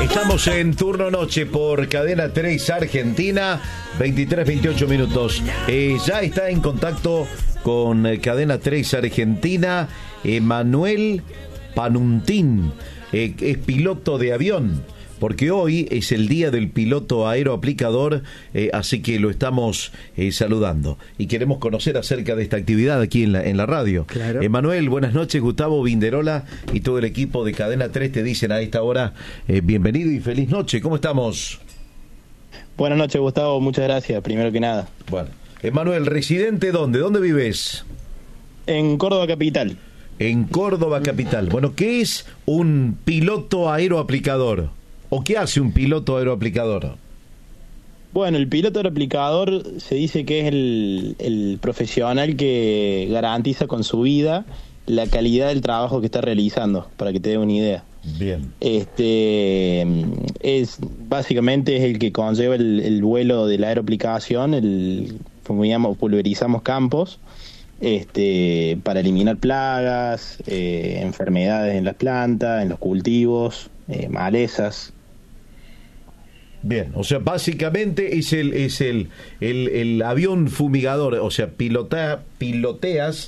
Estamos en turno noche por Cadena 3 Argentina, 23-28 minutos. Ya está en contacto con Cadena 3 Argentina Emanuel Panuntín, es piloto de avión, porque hoy es el día del piloto aeroaplicador, así que lo estamos saludando y queremos conocer acerca de esta actividad aquí en la radio. Claro. Emanuel, buenas noches. Gustavo Vinderola y todo el equipo de Cadena 3 te dicen a esta hora bienvenido y feliz noche. ¿Cómo estamos? Buenas noches, Gustavo, muchas gracias, primero que nada. Bueno, Emanuel, ¿residente dónde? ¿Dónde vives? En Córdoba capital. En Córdoba capital. Bueno, ¿qué es un piloto aeroaplicador? ¿O qué hace un piloto aeroaplicador? Bueno, el piloto aeroaplicador se dice que es el profesional que garantiza con su vida la calidad del trabajo que está realizando, para que te dé una idea. Bien. Básicamente es el que conlleva el vuelo de la aeroaplicación, pulverizamos campos para eliminar plagas, enfermedades en las plantas, en los cultivos, malezas. Bien, o sea, básicamente es el avión fumigador, o sea, piloteas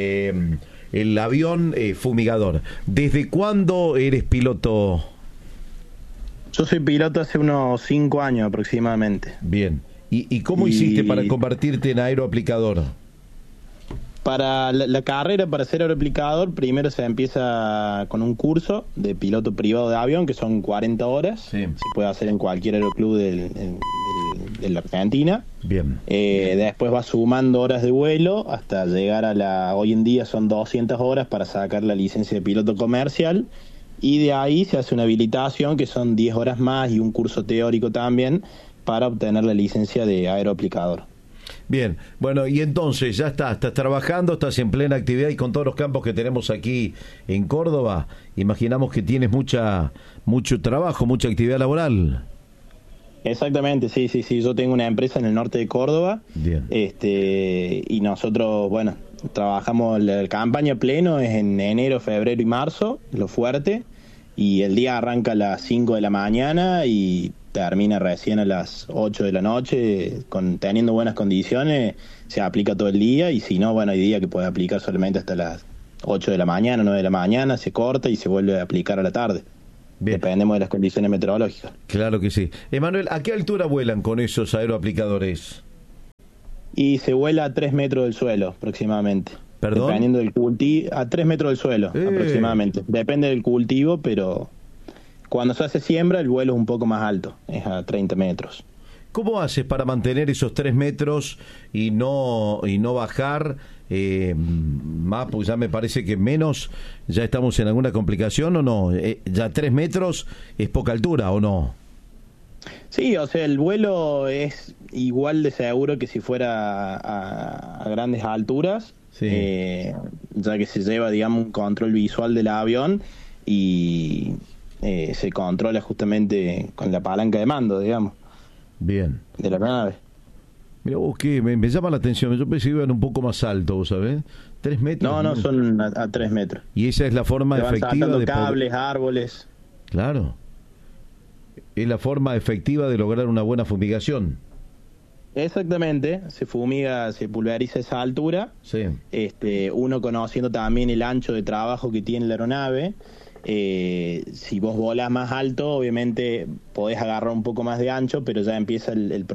el avión fumigador. ¿Desde cuándo eres piloto? Yo soy piloto hace unos 5 años aproximadamente. Bien, ¿y cómo hiciste para convertirte en aeroaplicador? Para la carrera, para ser aeroaplicador, primero se empieza con un curso de piloto privado de avión, que son 40 horas. Sí. Se puede hacer en cualquier aeroclub de la Argentina. Bien. Después va sumando horas de vuelo hasta llegar hoy en día son 200 horas para sacar la licencia de piloto comercial. Y de ahí se hace una habilitación, que son 10 horas más, y un curso teórico también para obtener la licencia de aeroaplicador. Bien, bueno, y entonces ya estás trabajando, estás en plena actividad y con todos los campos que tenemos aquí en Córdoba, imaginamos que tienes mucho trabajo, mucha actividad laboral. Exactamente, sí, yo tengo una empresa en el norte de Córdoba. Bien. Y nosotros, bueno, trabajamos la campaña pleno, es en enero, febrero y marzo, lo fuerte, y el día arranca a las 5 de la mañana y termina recién a las 8 de la noche, teniendo buenas condiciones, se aplica todo el día, y si no, bueno, hay días que puede aplicar solamente hasta las 8 de la mañana, 9 de la mañana, se corta y se vuelve a aplicar a la tarde. Bien. Dependemos de las condiciones meteorológicas. Claro que sí. Emanuel, ¿a qué altura vuelan con esos aeroaplicadores? Y se vuela a 3 metros del suelo aproximadamente. ¿Perdón? Dependiendo del cultivo, a 3 metros del suelo aproximadamente. Depende del cultivo, pero cuando se hace siembra el vuelo es un poco más alto, es a 30 metros. ¿Cómo haces para mantener esos 3 metros y no bajar más? Pues ya me parece que menos, ya estamos en alguna complicación, ¿o no? Ya 3 metros es poca altura, ¿o no? Sí, o sea, el vuelo es igual de seguro que si fuera a grandes alturas, sí. Ya que se lleva, digamos, un control visual del avión y se controla justamente con la palanca de mando, digamos. Bien. De la nave. Mira vos, que me llama la atención, yo pensé que iban un poco más alto, ¿vos sabés? 3 metros. No, son a 3 metros. Y esa es la forma se van efectiva de cables, árboles. Claro. Es la forma efectiva de lograr una buena fumigación. Exactamente, se fumiga, se pulveriza a esa altura. Sí. Uno conociendo también el ancho de trabajo que tiene la aeronave, si vos volás más alto, obviamente podés agarrar un poco más de ancho, pero ya empieza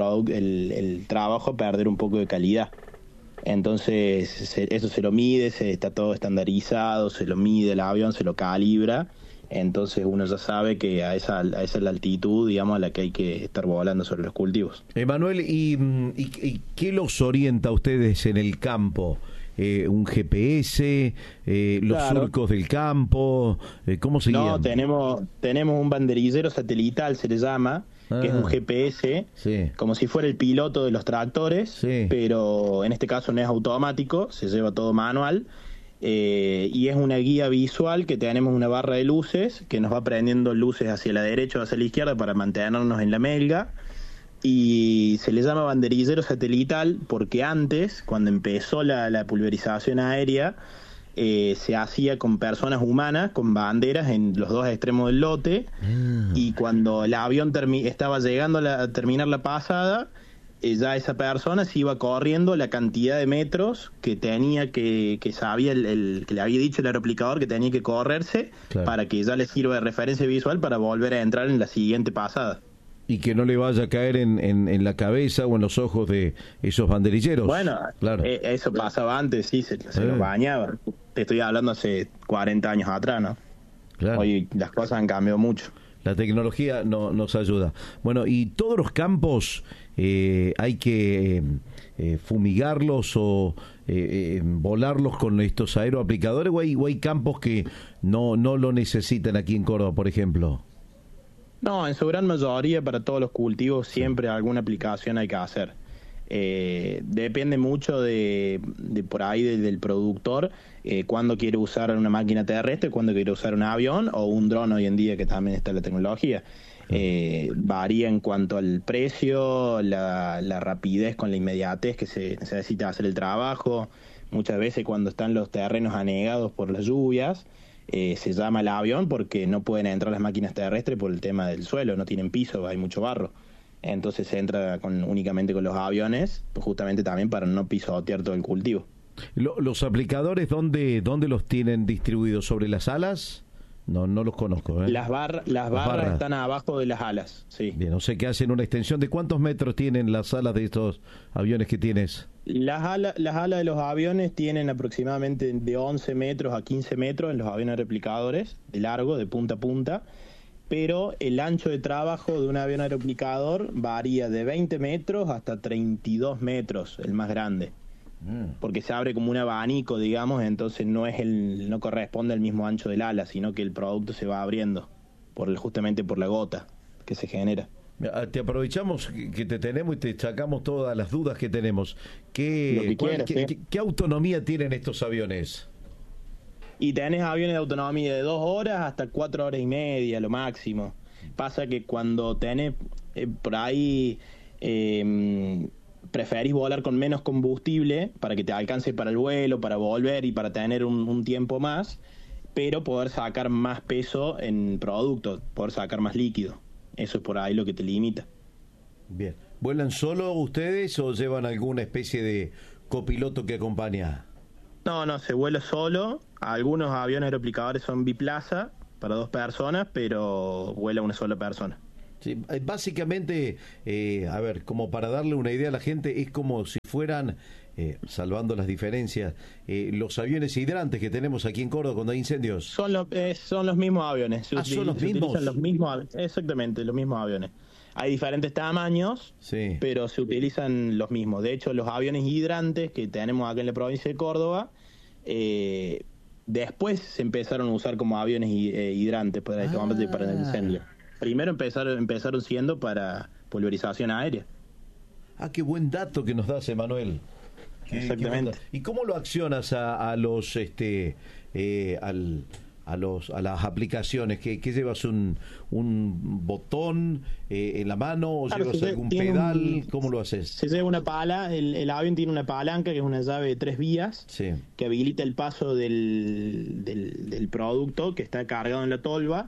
el trabajo a perder un poco de calidad. Entonces eso se lo mide, está todo estandarizado, se lo mide el avión, se lo calibra. Entonces uno ya sabe que a esa es la altitud, digamos, a la que hay que estar volando sobre los cultivos. Emanuel, ¿y qué los orienta a ustedes en el campo? ¿Un GPS? ¿Los surcos del campo? ¿Cómo se guían? No, tenemos un banderillero satelital, se le llama, que es un GPS, sí. Como si fuera el piloto de los tractores, sí. Pero en este caso no es automático, se lleva todo manual. Y es una guía visual que tenemos una barra de luces que nos va prendiendo luces hacia la derecha o hacia la izquierda para mantenernos en la melga, y se le llama banderillero satelital porque antes, cuando empezó la pulverización aérea, se hacía con personas humanas, con banderas en los dos extremos del lote, y cuando el avión estaba llegando a terminar la pasada, ya esa persona se iba corriendo la cantidad de metros que tenía que sabía que le había dicho el aeroaplicador que tenía que correrse, claro, para que ya le sirva de referencia visual para volver a entrar en la siguiente pasada. Y que no le vaya a caer en la cabeza o en los ojos de esos banderilleros. Bueno, claro, eso pasaba antes, sí, se los bañaba. Te estoy hablando hace 40 años atrás, ¿no? claro. Hoy las cosas han cambiado mucho. La tecnología nos ayuda. Bueno, y todos los campos hay que fumigarlos o volarlos con estos aeroaplicadores, o hay campos que no lo necesitan aquí en Córdoba, por ejemplo. No, en su gran mayoría para todos los cultivos siempre alguna aplicación hay que hacer. Depende mucho de por ahí del productor, cuándo quiere usar una máquina terrestre, cuándo quiere usar un avión o un dron hoy en día, que también está la tecnología. Varía en cuanto al precio, la rapidez con la inmediatez que se necesita hacer el trabajo. Muchas veces cuando están los terrenos anegados por las lluvias, se llama el avión porque no pueden entrar las máquinas terrestres por el tema del suelo, no tienen piso, hay mucho barro. Entonces se entra únicamente con los aviones, justamente también para no pisotear todo el cultivo. ¿Los aplicadores dónde los tienen distribuidos? ¿Sobre las alas? No los conozco. Las barras están abajo de las alas, sí. Bien, o sea que hacen una extensión. ¿De cuántos metros tienen las alas de estos aviones que tienes? Las alas de los aviones tienen aproximadamente de 11 metros a 15 metros en los aviones replicadores, de largo, de punta a punta, pero el ancho de trabajo de un avión aeroplicador varía de 20 metros hasta 32 metros, el más grande. Porque se abre como un abanico, digamos, entonces no corresponde al mismo ancho del ala, sino que el producto se va abriendo justamente por la gota que se genera. Te aprovechamos que te tenemos y te sacamos todas las dudas que tenemos. ¿Qué autonomía tienen estos aviones? Y tenés aviones de autonomía de 2 horas hasta 4 horas y media, lo máximo. Pasa que cuando tenés por ahí... preferís volar con menos combustible para que te alcance para el vuelo, para volver y para tener un tiempo más, pero poder sacar más peso en producto, poder sacar más líquido. Eso es por ahí lo que te limita. Bien. ¿Vuelan solo ustedes o llevan alguna especie de copiloto que acompaña? No, se vuela solo. Algunos aviones aeroplicadores son biplaza para 2 personas, pero vuela una sola persona. Sí, básicamente, a ver, como para darle una idea a la gente, es como si fueran, salvando las diferencias, los aviones hidrantes que tenemos aquí en Córdoba cuando hay incendios. Son los mismos aviones. ¿Son los mismos? Utilizan los mismos, exactamente, los mismos aviones. Hay diferentes tamaños, sí, pero se utilizan los mismos. De hecho, los aviones hidrantes que tenemos acá en la provincia de Córdoba, después se empezaron a usar como aviones hidrantes para el combate, para el incendio. Primero empezaron siendo para pulverización aérea. Qué buen dato que nos das, Emanuel. Exactamente. ¿Y cómo lo accionas a las aplicaciones? ¿Qué llevas, un botón en la mano o llevas algún pedal? ¿Cómo lo haces? Se lleva una pala, el avión tiene una palanca que es una llave de 3 vías, sí, que habilita el paso del producto que está cargado en la tolva.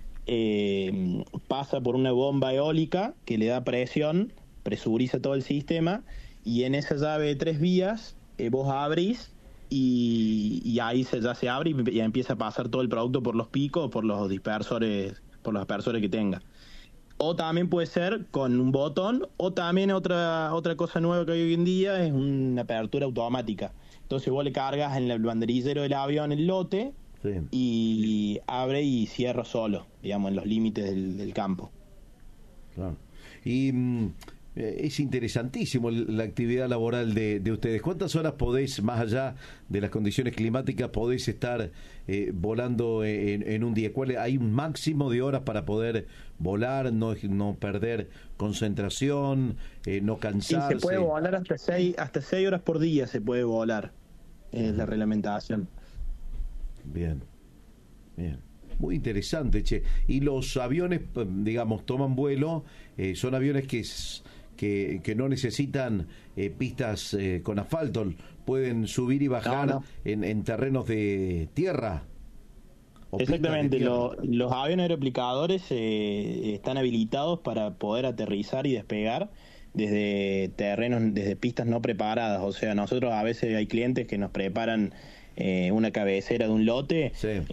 Pasa por una bomba eólica que le da presión, presuriza todo el sistema, y en esa llave de 3 vías vos abrís y ahí ya se abre y ya empieza a pasar todo el producto por los picos, por los dispersores que tenga. O también puede ser con un botón, o también otra cosa nueva que hay hoy en día es una apertura automática. Entonces vos le cargas en el banderillero del avión el lote, sí, y abre y cierra solo, digamos, en los límites del campo. Claro. Y es interesantísimo la actividad laboral de ustedes. ¿Cuántas horas podés, más allá de las condiciones climáticas, podés estar volando en un día? ¿Hay un máximo de horas para poder volar, no perder concentración, no cansarse? Y se puede volar hasta 6 horas por día, se puede volar. Es la reglamentación. Bien. Muy interesante, che. Y los aviones, digamos, toman vuelo, son aviones que no necesitan pistas con asfalto, pueden subir y bajar en terrenos de tierra. Exactamente, los aviones aeroaplicadores están habilitados para poder aterrizar y despegar desde terrenos, desde pistas no preparadas. O sea, nosotros a veces hay clientes que nos preparan una cabecera de un lote,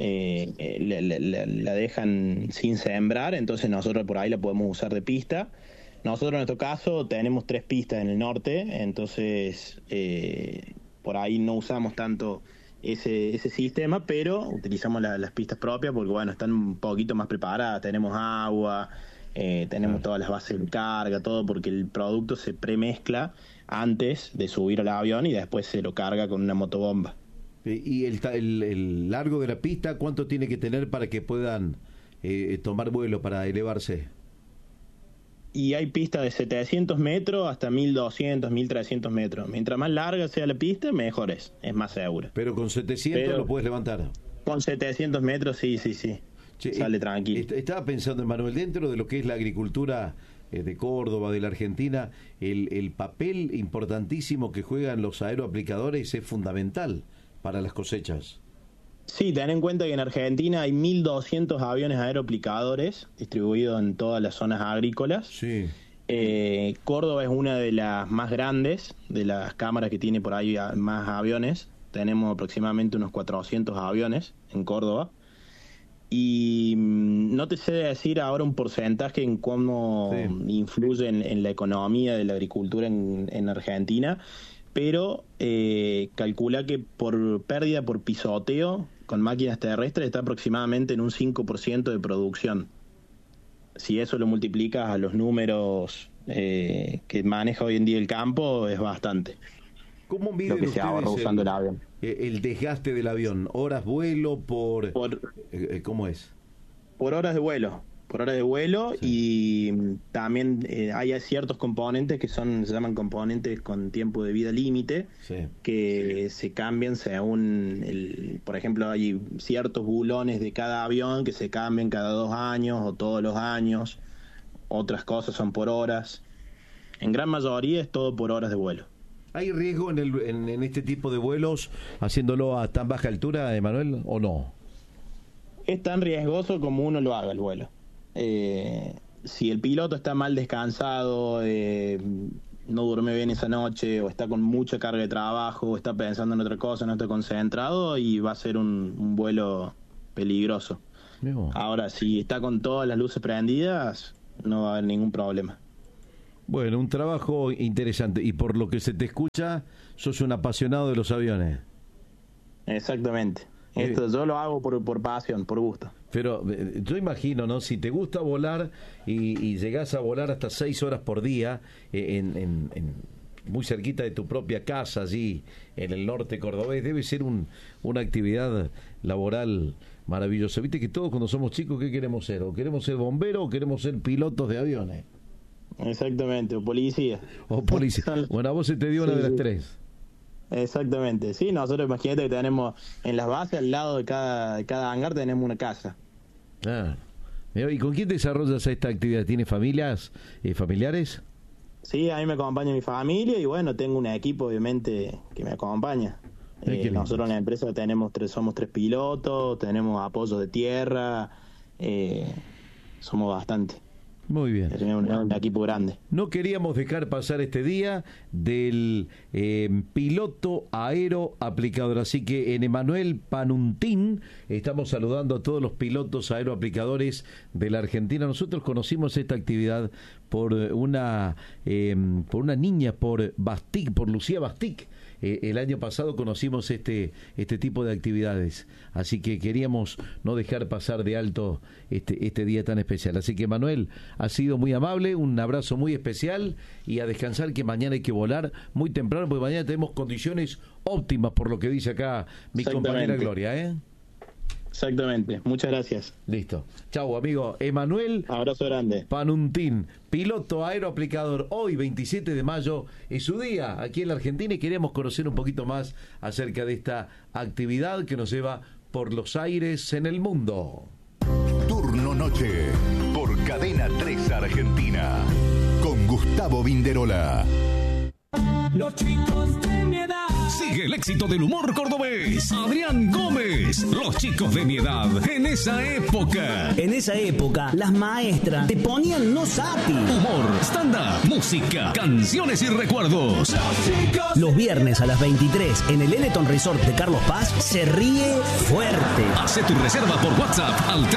la dejan sin sembrar, entonces nosotros por ahí la podemos usar de pista. Nosotros en nuestro caso tenemos 3 pistas en el norte, entonces por ahí no usamos tanto ese sistema, pero utilizamos las pistas propias porque bueno, están un poquito más preparadas, tenemos agua, tenemos todas las bases de carga, todo, porque el producto se premezcla antes de subir al avión y después se lo carga con una motobomba. ¿Y el largo de la pista cuánto tiene que tener para que puedan tomar vuelo para elevarse? Y hay pistas de 700 metros hasta 1200, 1300 metros. Mientras más larga sea la pista, mejor es más segura. Pero con 700 lo puedes levantar. Con 700 metros, sí. Che, sale tranquilo. Estaba pensando, Manuel, dentro de lo que es la agricultura de Córdoba, de la Argentina, el papel importantísimo que juegan los aeroaplicadores es fundamental para las cosechas. Sí, ten en cuenta que en Argentina hay 1.200 aviones aeroaplicadores distribuidos en todas las zonas agrícolas. Sí. Córdoba es una de las más grandes, de las cámaras que tiene por ahí más aviones. Tenemos aproximadamente unos 400 aviones en Córdoba. Y no te sé decir ahora un porcentaje en cómo influye en la economía de la agricultura en Argentina, pero calcula que por pérdida por pisoteo con máquinas terrestres está aproximadamente en un 5% de producción. Si eso lo multiplicas a los números que maneja hoy en día el campo, es bastante. ¿Cómo miden lo que se ahorra usando el avión? El desgaste del avión, horas vuelo por ¿cómo es? Por horas de vuelo. Y también hay ciertos componentes que se llaman componentes con tiempo de vida límite, que se cambian según por ejemplo, hay ciertos bulones de cada avión que se cambian cada 2 años o todos los años. Otras cosas son por horas. En gran mayoría es todo por horas de vuelo. ¿Hay riesgo en este tipo de vuelos haciéndolo a tan baja altura, Emanuel, o no? Es tan riesgoso como uno lo haga el vuelo. Si el piloto está mal descansado, no duerme bien esa noche, o está con mucha carga de trabajo, o está pensando en otra cosa, no está concentrado, y va a ser un vuelo peligroso. Ahora, si está con todas las luces prendidas, no va a haber ningún problema. Bueno, un trabajo interesante, y por lo que se te escucha, sos un apasionado de los aviones. Exactamente. Esto yo lo hago por pasión, por gusto. Pero yo imagino, ¿no? Si te gusta volar y llegás a volar hasta 6 horas por día muy cerquita de tu propia casa, allí en el norte cordobés, debe ser una actividad laboral maravillosa. Viste que todos cuando somos chicos, ¿qué queremos ser? ¿O queremos ser bomberos o queremos ser pilotos de aviones? Exactamente, o policía. Bueno, a vos se te dio una de las 3. Exactamente, sí, nosotros imagínate que tenemos en las bases, al lado de cada hangar tenemos una casa. Claro. ¿Y con quién desarrollas esta actividad? ¿Tienes familiares? Sí, a mí me acompaña mi familia y bueno, tengo un equipo obviamente que me acompaña. Nosotros en la empresa somos 3 pilotos, tenemos apoyo de tierra, somos bastante. Muy bien. Es un equipo grande. No queríamos dejar pasar este día del piloto aeroaplicador, así que en Emanuel Panuntín estamos saludando a todos los pilotos aeroaplicadores de la Argentina. Nosotros conocimos esta actividad por una niña, por Lucía Bastic. El año pasado conocimos este tipo de actividades, así que queríamos no dejar pasar de alto este día tan especial. Así que Manuel, ha sido muy amable, un abrazo muy especial y a descansar, que mañana hay que volar muy temprano porque mañana tenemos condiciones óptimas, por lo que dice acá mi compañera Gloria, Exactamente, muchas gracias. Listo. Chau, amigo. Emanuel abrazo grande. Panuntín, piloto aeroaplicador. Hoy, 27 de mayo, es su día aquí en la Argentina y queremos conocer un poquito más acerca de esta actividad que nos lleva por los aires en el mundo. Turno Noche, por Cadena 3 Argentina, con Gustavo Vinderola. Los chicos de mi edad Sigue el éxito del humor cordobés. Adrián Gómez. Los chicos de mi edad. En esa época. En esa época, las maestras te ponían no sapi. Humor, stand-up, música, canciones y recuerdos. Los viernes a las 23 en el Eleton Resort de Carlos Paz se ríe fuerte. Hace tu reserva por WhatsApp al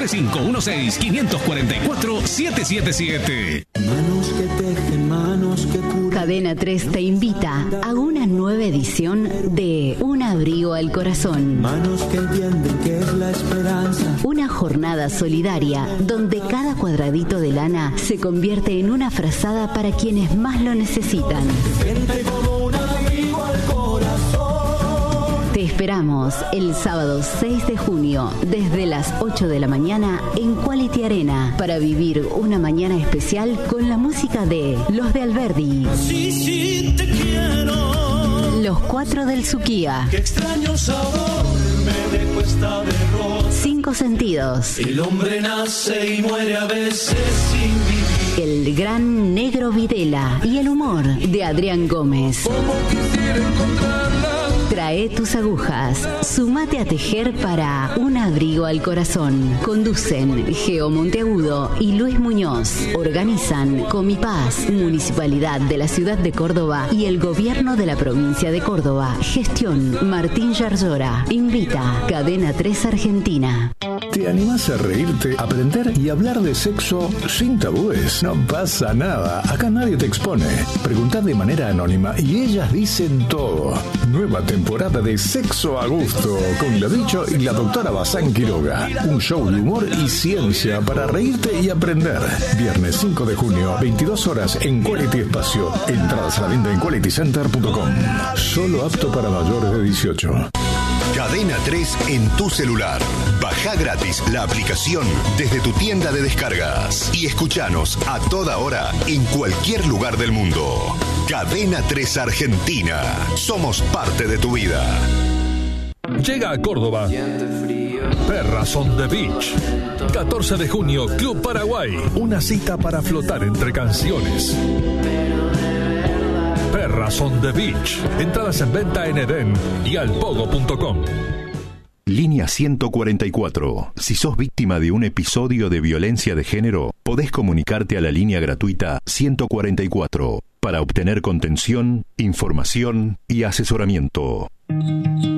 3516-544-777. Manos que tejen, manos que curan. Cadena 3 te invita a una nueva edición de Un abrigo al corazón. Manos que entienden que es la esperanza. Una jornada solidaria donde cada cuadradito de lana se convierte en una frazada para quienes más lo necesitan. Siente como un abrigo al corazón. Te esperamos el sábado 6 de junio desde las 8 de la mañana en Quality Arena para vivir una mañana especial con la música de Los de Alberdi. Sí, sí, te quiero. Los 4 del Suquía. Qué extraño sabor me dejó esta derrota. 5 sentidos. El hombre nace y muere a veces sin vivir. El gran Negro Videla y el humor de Adrián Gómez. Como quisiera encontrarla. Trae tus agujas, sumate a tejer para Un abrigo al corazón. Conducen Geo Monteagudo y Luis Muñoz. Organizan Comipaz, Municipalidad de la Ciudad de Córdoba y el Gobierno de la Provincia de Córdoba. Gestión Martín Yarzora. Invita Cadena 3 Argentina. ¿Te animás a reírte, aprender y hablar de sexo sin tabúes? No pasa nada, acá nadie te expone. Preguntá de manera anónima y ellas dicen todo. Nueva temporada de Sexo a Gusto con La Bicho y la doctora Bazán Quiroga. Un show de humor y ciencia para reírte y aprender. Viernes 5 de junio, 22 horas en Quality Espacio. Entradas a la venta en qualitycenter.com. Solo apto para mayores de 18. Cadena 3 en tu celular. Baja gratis la aplicación desde tu tienda de descargas y escuchanos a toda hora en cualquier lugar del mundo. Cadena 3 Argentina. Somos parte de tu vida. Llega a Córdoba Perras on the Beach. 14 de junio, Club Paraguay. Una cita para flotar entre canciones. Perras on the Beach. Entradas en venta en Edén y alpogo.com. Línea 144. Si sos víctima de un episodio de violencia de género, podés comunicarte a la línea gratuita 144 para obtener contención, información y asesoramiento.